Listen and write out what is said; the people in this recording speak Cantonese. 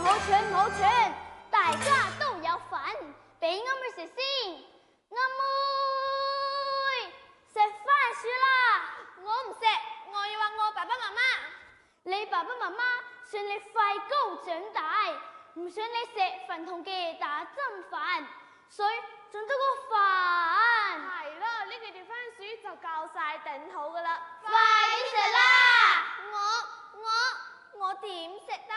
唔好串，大家都有份，俾阿妹食先。阿妹食番薯啦，我唔食，我要話我爸爸媽媽。你爸爸媽媽想你快高長大，唔想你食粉紅嘅打針飯，所以整咗個飯。係